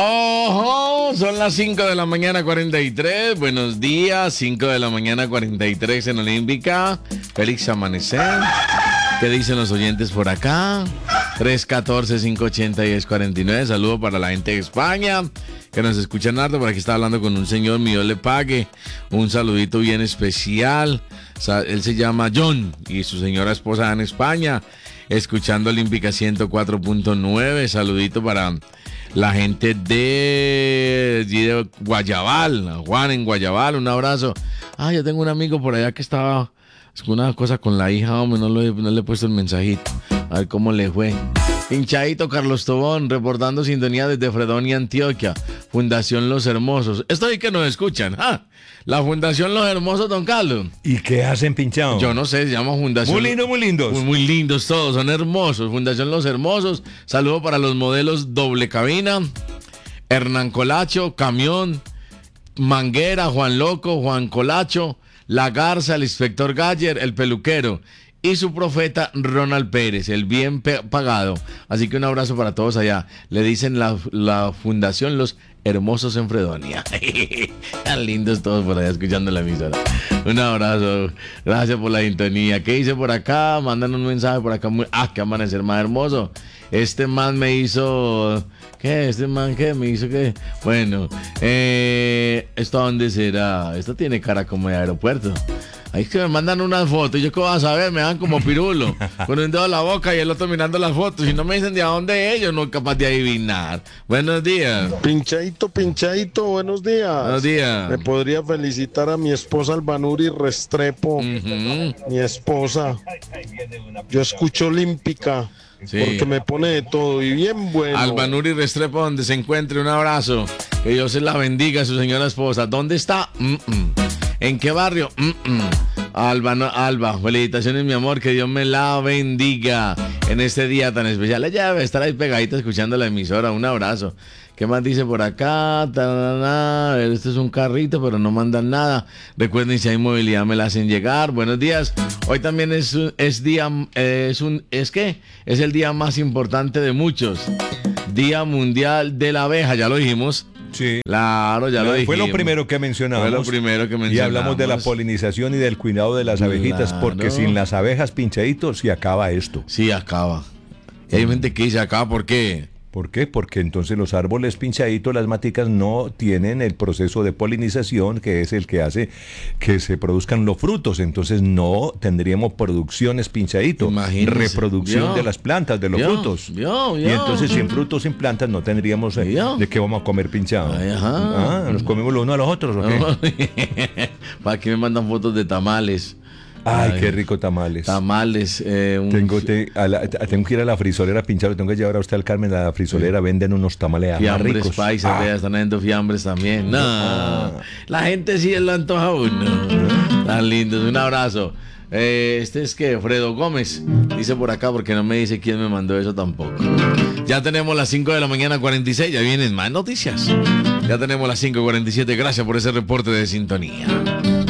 Ojo, son las 5 de la mañana 43. Buenos días, 5 de la mañana 43 en Olímpica. Félix amanecer. ¿Qué dicen los oyentes por acá? 314-580-1049. Saludo para la gente de España que nos escuchan harto. Por aquí está hablando con un señor, mi Dios le pague. Un saludito bien especial. Él se llama John y su señora esposa en España, escuchando Olímpica 104.9. Saludito para la gente de Guayabal, Juan en Guayabal, un abrazo. Yo tengo un amigo por allá que estaba una cosa con la hija, hombre, no le he puesto el mensajito. A ver cómo le fue. Hinchadito Carlos Tobón, reportando sintonía desde Fredonia, Antioquia. Fundación Los Hermosos. Estoy que nos escuchan. La Fundación Los Hermosos, don Carlos. ¿Y qué hacen, pinchado? Yo no sé, se llama Fundación. Muy lindos, muy lindos. Muy lindos todos, son hermosos. Fundación Los Hermosos. Saludo para los modelos doble cabina, Hernán Colacho, Camión, Manguera, Juan Loco, Juan Colacho, La Garza, el inspector Galler, el peluquero y su profeta Ronald Pérez, el bien pagado. Así que un abrazo para todos allá. Le dicen la Fundación Los Hermosos en Fredonia. Tan lindos todos por allá escuchando la emisora. Un abrazo. Gracias por la sintonía. ¿Qué dice por acá? Mandan un mensaje por acá. Qué amanecer más hermoso. Este man me hizo... ¿Qué? ¿Este man qué? ¿Me hizo qué? Bueno, ¿esto a dónde será? Esto tiene cara como de aeropuerto. Ahí es que me mandan unas fotos. ¿Y yo qué voy a saber? Me dan como pirulo, con un dedo en la boca y el otro mirando las fotos. Y no me dicen de a dónde es, yo no soy capaz de adivinar. Buenos días. Pinchadito, buenos días. Buenos días. Me podría felicitar a mi esposa Albanuri Restrepo. Mi esposa. Yo escucho Olímpica. Sí. Porque me pone de todo y bien bueno. Albanuri Restrepo, donde se encuentre, un abrazo. Que Dios se la bendiga a su señora esposa. ¿Dónde está? ¿En qué barrio? Alba, felicitaciones, mi amor, que Dios me la bendiga en este día tan especial. Ella debe estar ahí pegadita escuchando la emisora. Un abrazo. ¿Qué más dice por acá? Este es un carrito, pero no mandan nada. Recuerden, si hay movilidad me la hacen llegar. Buenos días. Hoy también es el día más importante de muchos. Día Mundial de la Abeja, ya lo dijimos. Sí. Claro, ya lo dijimos. Fue lo primero que mencionamos. Y hablamos de la polinización y del cuidado de las abejitas, porque sin las abejas, pinchaditos, se acaba esto. Sí, acaba. Y hay gente que dice acaba, ¿por qué? ¿Por qué? Porque entonces los árboles pinchaditos, las maticas, no tienen el proceso de polinización, que es el que hace que se produzcan los frutos. Entonces no tendríamos producciones pinchaditos, reproducción de las plantas, de los frutos. Y entonces sin frutos, sin plantas, no tendríamos de qué vamos a comer pinchado. ¿Nos comemos los unos a los otros o qué? ¿Para qué me mandan fotos de tamales? Ay, qué rico tamales. Tamales. Tengo que ir a la frisolera a pinchar. Tengo que llevar a usted al Carmen a la frisolera. Venden unos tamales fiambres ricos. Paisas, están haciendo fiambres también. La gente sí lo antoja a uno. Tan lindos. Un abrazo. Este es que Fredo Gómez dice por acá, porque no me dice quién me mandó eso tampoco. Ya tenemos las 5 de la mañana 46. Ya vienen más noticias. Ya tenemos las 5:47. Gracias por ese reporte de sintonía.